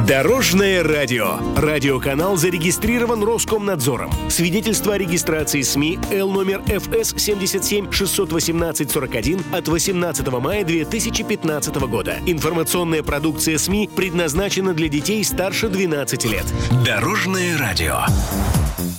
Дорожное радио. Радиоканал зарегистрирован Роскомнадзором. Свидетельство о регистрации СМИ Л номер ФС 77 618 41 от 18 мая 2015 года. Информационная продукция СМИ предназначена для детей старше 12 лет. Дорожное радио.